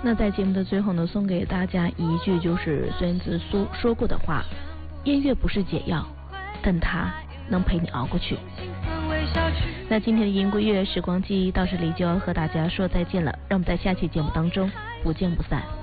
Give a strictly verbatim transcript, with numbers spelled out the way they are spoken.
那在节目的最后呢，送给大家一句就是孙子苏说过的话：音乐不是解药，但它能陪你熬过去。那今天的音乐时光机到这里就要和大家说再见了，让我们在下期节目当中不见不散。